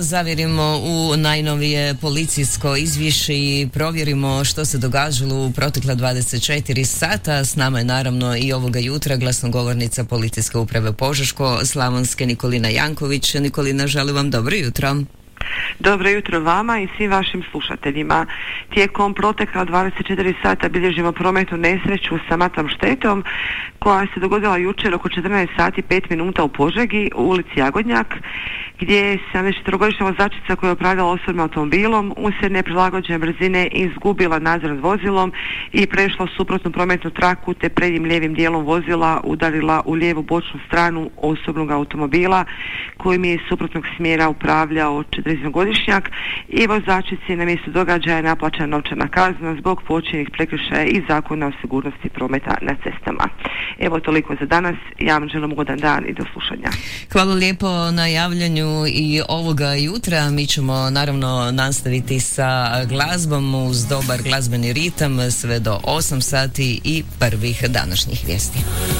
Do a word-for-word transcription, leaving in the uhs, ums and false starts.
Zavjerimo u najnovije policijsko izvješće i provjerimo što se događalo u protekla dvadeset četiri sata. S nama je naravno i ovoga jutra glasnogovornica Policijske uprave Požeško-slavonske Nikolina Janković. Nikolina, želim vam dobro jutro. Dobro jutro vama i svim vašim slušateljima. Tijekom protekla dvadeset četiri sata bilježimo prometnu nesreću sa matnom štetom koja se dogodila jučer oko četrnaest sati i pet minuta u Požegi u ulici Jagodnjak, gdje je sedamdesetčetverogodišnja vozačica koja je upravljala osobnim automobilom usred neprilagođene brzine izgubila nadzor nad vozilom i prešla suprotnu prometnu traku te prednjim lijevim dijelom vozila udarila u lijevu bočnu stranu osobnog automobila kojim je iz suprotnog smjera upravljao četrdesetgodišnjak i vozačici na mjestu događaja je naplaćena novčana kazna zbog počinjenih prekršaja i Zakona o sigurnosti prometa na cestama. Evo toliko za danas. Ja vam želim ugodan dan i do slušanja. Hvala lijepo na javljanju i ovoga jutra. Mi ćemo naravno nastaviti sa glazbom uz dobar glazbeni ritam sve do osam sati i prvih današnjih vijesti.